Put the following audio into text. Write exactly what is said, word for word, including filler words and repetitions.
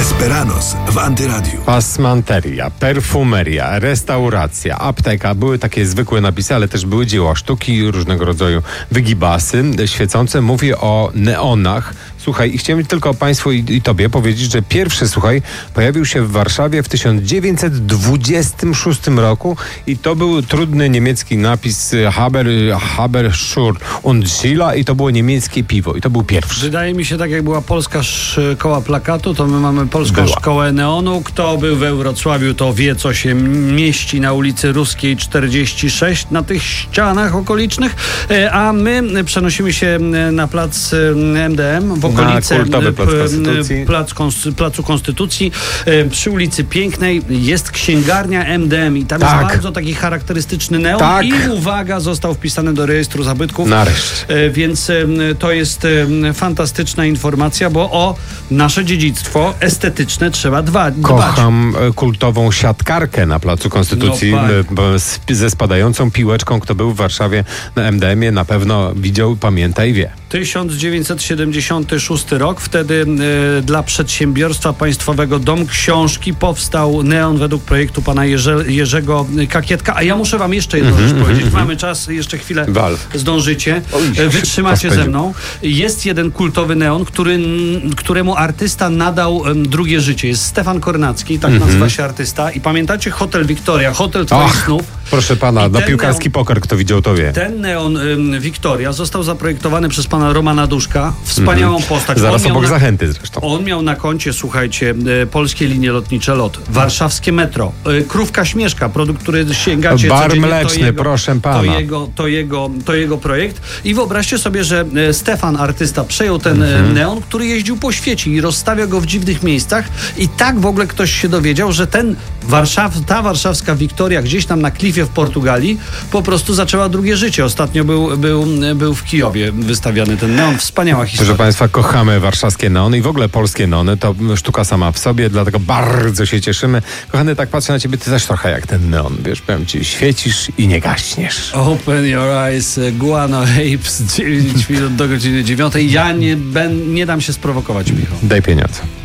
Esperanos w Antyradiu. Pasmanteria, perfumeria, restauracja, apteka. Były takie zwykłe napisy, ale też były dzieła sztuki, różnego rodzaju wygibasy świecące. Mówię o neonach. Słuchaj, i chciałem tylko Państwu i, i Tobie powiedzieć, że pierwszy, słuchaj, pojawił się w Warszawie w tysiąc dziewięćset dwudziestym szóstym roku i to był trudny niemiecki napis Haber, Haber Schur und Schiller i to było niemieckie piwo i to był pierwszy. Wydaje mi się, tak jak była polska szkoła plakatu, to my mamy polską Była. szkołę neonu. Kto był we Wrocławiu, to wie, co się mieści na ulicy Ruskiej czterdzieści sześć na tych ścianach okolicznych, a my przenosimy się na plac M D M w okolice kultowy plac Konstytucji. Plac Konst- Placu Konstytucji przy ulicy Pięknej jest księgarnia M D M i tam Tak. jest bardzo taki charakterystyczny neon Tak. i uwaga, został wpisany do rejestru zabytków. Nareszcie. E, Więc e, to jest e, fantastyczna informacja, bo o nasze dziedzictwo estetyczne trzeba dba, dbać. Kocham e, kultową siatkarkę na Placu Konstytucji No, e, bo z, ze spadającą piłeczką. Kto był w Warszawie na M D M-ie na pewno widział, pamięta i wie. tysiąc dziewięćset siedemdziesiąty szósty rok. Wtedy e, dla przedsiębiorstwa państwowego Dom Książki powstał neon według projektu pana Jerze, Jerzego Kakietka. A ja muszę wam jeszcze jedną Mhm, rzecz powiedzieć. mhm. Mamy czas, jeszcze chwilę Wal. zdążycie. Oj, E, Wytrzymacie szybko ze spędził. mną. Jest jeden kultowy neon, który, któremu artysta nadał em, drugie życie. Jest Stefan Kornacki, tak nazywa się artysta. I pamiętacie Hotel Victoria, hotel twoich Ach, snów? proszę pana, I na ten piłkarski neon- poker, kto widział, to wie. Ten neon ym, Victoria został zaprojektowany przez pana Romana Duszka. Wspaniałą postać. Zaraz On miał obok na- Zachęty zresztą. On miał na koncie, słuchajcie, e, polskie linie lotnicze LOT, warszawskie metro, e, Krówka Śmieszka, produkt, który sięgacie Bar codziennie, to mleczny, jego, proszę pana. To jego, to, jego, to jego projekt. I wyobraźcie sobie, że e, Stefan, artysta, przejął ten mhm. neon, który jeździł po świecie i rozstawiał go w dziwnych miejscach i tak w ogóle ktoś się dowiedział, że ten Warszaw, ta warszawska Wiktoria gdzieś tam na klifie w Portugalii po prostu zaczęła drugie życie. Ostatnio był, był, był w Kijowie wystawiany ten neon. Wspaniała historia. Proszę Państwa, kochamy warszawskie neony i w ogóle polskie neony. To sztuka sama w sobie, dlatego bardzo się cieszymy. Kochany, tak patrzę na ciebie, ty też trochę jak ten neon. Wiesz, powiem ci, świecisz i nie gaśniesz. Open your eyes, Guano Apes, dziewięć minut do godziny dziewiątej. Ja nie, ben, nie dam się sprowokować, Michał. Daj pieniądze.